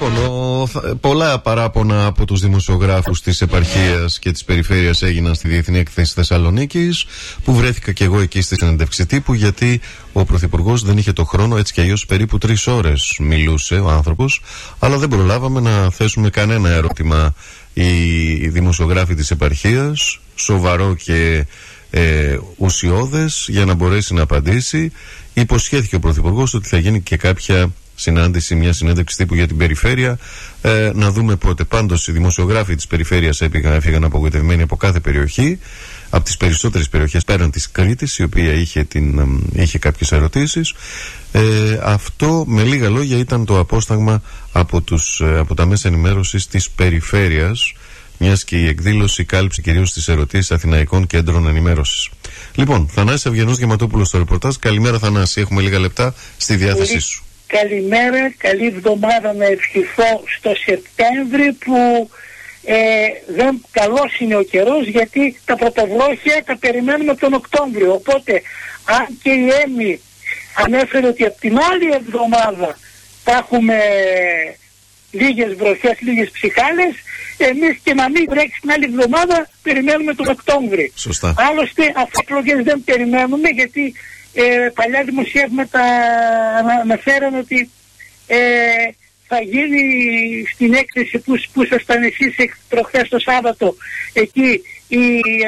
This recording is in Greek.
Λοιπόν, πολλά παράπονα από τους δημοσιογράφους της επαρχίας και της περιφέρειας έγιναν στη Διεθνή Έκθεση Θεσσαλονίκης, που βρέθηκα και εγώ εκεί στη συνέντευξη τύπου, γιατί ο Πρωθυπουργός δεν είχε το χρόνο, έτσι κι αλλιώς περίπου 3 ώρες μιλούσε ο άνθρωπος, αλλά δεν προλάβαμε να θέσουμε κανένα ερώτημα οι δημοσιογράφοι της επαρχίας, σοβαρό και ουσιώδες, για να μπορέσει να απαντήσει. Υποσχέθηκε ο Πρωθυπουργός ότι θα γίνει και κάποια συνάντηση, μια συνέντευξη τύπου για την περιφέρεια. Να δούμε πότε. Πάντως οι δημοσιογράφοι της περιφέρειας έφυγαν απογοητευμένοι από κάθε περιοχή, από τις περισσότερες περιοχές πέραν της Κρήτης, η οποία είχε κάποιες ερωτήσεις. Αυτό με λίγα λόγια ήταν το απόσταγμα από τα μέσα ενημέρωσης της περιφέρειας, μιας και η εκδήλωση κάλυψε κυρίως τις ερωτήσεις Αθηναϊκών Κέντρων Ενημέρωσης. Λοιπόν, Θανάσης Ευγενός Γεματόπουλος στο ρεπορτάζ. Καλημέρα Θανάση, έχουμε λίγα λεπτά στη διάθεσή σου. Καλημέρα, καλή εβδομάδα να ευχηθώ στο Σεπτέμβρη, που καλός είναι ο καιρός, γιατί τα πρωτοβρόχια τα περιμένουμε τον Οκτώβριο. Οπότε αν και η Έμι ανέφερε ότι από την άλλη εβδομάδα θα έχουμε λίγες βροχές, λίγες ψυχάλες, εμείς και να μην βρέξει την άλλη εβδομάδα περιμένουμε τον Οκτώβριο. Σωστά. Άλλωστε αυτές δεν περιμένουμε, γιατί παλιά δημοσιεύματα αναφέραν ότι θα γίνει στην έκθεση που ήσασταν εσείς προχθές το Σάββατο εκεί η